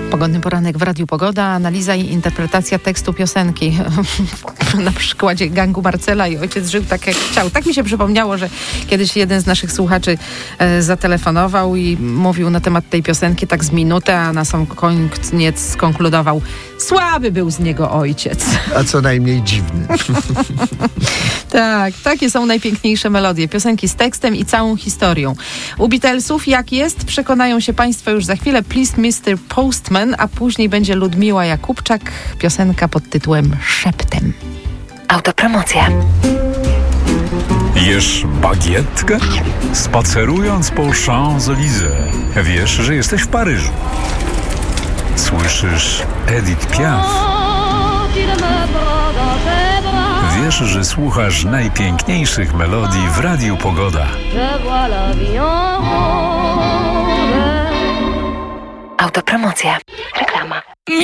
Pogodny poranek w Radiu Pogoda, analiza i interpretacja tekstu piosenki. Na przykładzie Gangu Marcela i Ojciec żył tak jak chciał. Tak mi się przypomniało, że kiedyś jeden z naszych słuchaczy zatelefonował i mówił na temat tej piosenki tak z minutę, a na sam koniec skonkludował: słaby był z niego ojciec. A co najmniej dziwny. Tak, takie są najpiękniejsze melodie. Piosenki z tekstem i całą historią. U Beatlesów jak jest, przekonają się Państwo już za chwilę. Please Mr. Postman, a później będzie Ludmiła Jakubczak. Piosenka pod tytułem Szeptem. Autopromocja. Jesz bagietkę? Spacerując po Champs-Élysées, wiesz, że jesteś w Paryżu. Słyszysz Edith Piaf. Wiesz, że słuchasz najpiękniejszych melodii w Radiu Pogoda. Autopromocja. Reklama.